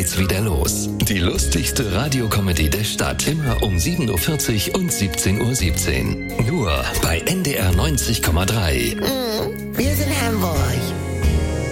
geht's wieder los. Die lustigste Radiocomedy der Stadt. Immer um 7.40 Uhr und 17.17 Uhr. Nur bei NDR 90,3. Wir sind Hamburg.